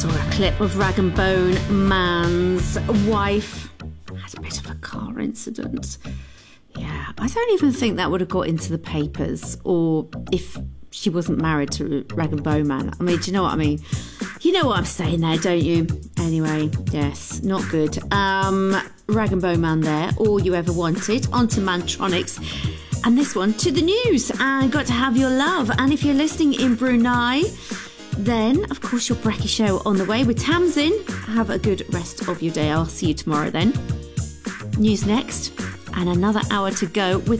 saw a clip of Rag and Bone Man's wife had a bit of a car incident. Yeah, I don't even think that would have got into the papers, or if she wasn't married to Rag and Bone Man. I mean, do you know what I mean? You know what I'm saying there, don't you? Anyway, yes, not good. Rag and Bone Man there, all you ever wanted, onto Mantronics. And this one, to the news, and Got to Have Your Love. And if you're listening in Brunei, then, of course, your Brekkie Show on the way with Tamsin. Have a good rest of your day. I'll see you tomorrow then. News next, and another hour to go with